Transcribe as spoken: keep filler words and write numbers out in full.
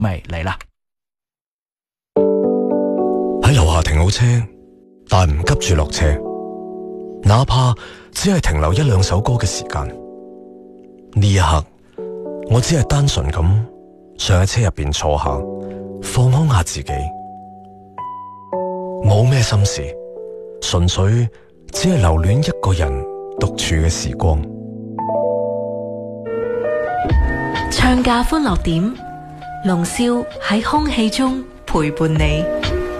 咪嚟啦！ 喺樓下停好車，但唔急住落車，哪怕只係停留一兩首歌嘅時間。呢一刻，我只係單純咁想喺車入邊坐下，放空下自己，冇咩心事，純粹只係留戀一個人獨處嘅時光。 唱價歡樂點，龍少喺空氣中陪伴你。